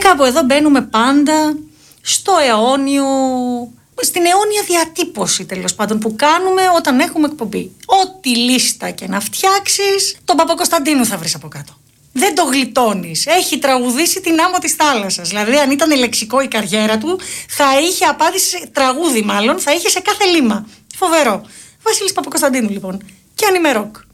κάπου εδώ μπαίνουμε πάντα στο αιώνιο, στην αιώνια διατύπωση τέλος πάντων που κάνουμε όταν έχουμε εκπομπή. Ό,τι λίστα και να φτιάξεις, τον Παπακοσταντίνου θα βρεις από κάτω. Δεν το γλιτώνεις. Έχει τραγουδήσει την άμμο της θάλασσας. Δηλαδή, αν ήταν λεξικό η καριέρα του, θα είχε απάντηση, τραγούδι μάλλον, θα είχε σε κάθε λίμα. Φοβερό. Βασίλης Παπακοσταντίνου, λοιπόν. Και αν είμαι ροκ.